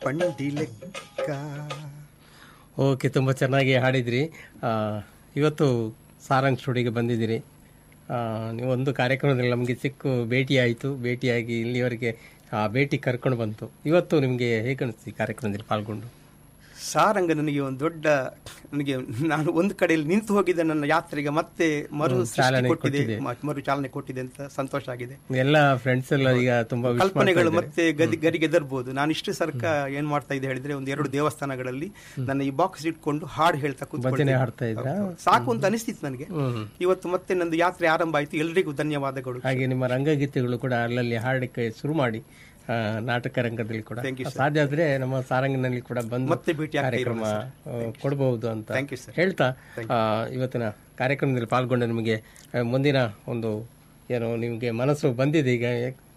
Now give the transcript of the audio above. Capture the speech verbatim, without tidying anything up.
ಪಂಡಿ ಲೆಕ್ಕ. ಓಕೆ, ತುಂಬ ಚೆನ್ನಾಗಿ ಹಾಡಿದ್ರಿ. ಇವತ್ತು ಸಾರಂಗ್ ಸ್ಟುಡಿಯೋಗೆ ಬಂದಿದ್ದೀರಿ. ನೀವೊಂದು ಕಾರ್ಯಕ್ರಮದಲ್ಲಿ ನಮಗೆ ಸಿಕ್ಕು ಭೇಟಿ ಆಯಿತು. ಭೇಟಿಯಾಗಿ ಇಲ್ಲಿವರೆಗೆ ಆ ಭೇಟಿ ಕರ್ಕೊಂಡು ಬಂತು. ಇವತ್ತು ನಿಮಗೆ ಹೇಗೆ ಅನಿಸ್ತು ಈ ಕಾರ್ಯಕ್ರಮದಲ್ಲಿ ಪಾಲ್ಗೊಂಡು? ಸಾರಂಗ ನನಗೆ ಒಂದು ದೊಡ್ಡ, ನನಗೆ ನಾನು ಒಂದು ಕಡೆಯಲ್ಲಿ ನಿಂತು ಹೋಗಿದ್ದ ನನ್ನ ಯಾತ್ರೆಗೆ ಮತ್ತೆ ಮರು ಸೃಷ್ಟಿ ಕೊಟ್ಟಿದೆ, ಮರು ಚಾಲನೆ ಕೊಟ್ಟಿದೆ ಅಂತ ಸಂತೋಷ ಆಗಿದೆ. ಎಲ್ಲ ಫ್ರೆಂಡ್ಸ್ ಎಲ್ಲ ಈಗ ತುಂಬಾ ಕಲ್ಪನೆಗಳು ಮತ್ತೆ ಗದಿ ಗರಿಗೆ ಎದರ್ಬೋದು. ನಾನು ಇಷ್ಟು ಸರ್ಕ ಏನ್ ಮಾಡ್ತಾ ಇದ್ದೆ ಹೇಳಿದ್ರೆ, ಒಂದು ಎರಡು ದೇವಸ್ಥಾನಗಳಲ್ಲಿ ನನ್ನ ಈ ಬಾಕ್ಸ್ ಇಟ್ಕೊಂಡು ಹಾಡು ಹೇಳ್ತಾ ಕೂತ್ಕೊಂಡು ಸಾಕು ಅಂತ ಅನಿಸ್ತಿತ್ತು ನನಗೆ. ಇವತ್ತು ಮತ್ತೆ ನಂದು ಯಾತ್ರೆ ಆರಂಭ ಆಯ್ತು. ಎಲ್ರಿಗೂ ಧನ್ಯವಾದಗಳು. ಹಾಗೆ ನಿಮ್ಮ ರಂಗಗೀತೆಗಳು ಕೂಡ ಅಲ್ಲಲ್ಲಿ ಹಾಡಕ್ಕೆ ಶುರು ಮಾಡಿ ನಾಟಕ ರಂಗದಲ್ಲಿ ಕೂಡ ಸಾಧ್ಯ ಆದ್ರೆ ನಮ್ಮ ಸಾರಂಗಿನಲ್ಲಿ ಕೂಡ ಬಂದು ಮತ್ತೆ ಭೇಟಿ ಕಾರ್ಯಕ್ರಮ ಕೊಡಬಹುದು ಅಂತ ಹೇಳ್ತಾ, ಇವತ್ತಿನ ಕಾರ್ಯಕ್ರಮದಲ್ಲಿ ಪಾಲ್ಗೊಂಡ ನಿಮಗೆ ಮುಂದಿನ ಒಂದು ಏನೋ ನಿಮಗೆ ಮನಸ್ಸು ಬಂದಿದೆ ಈಗ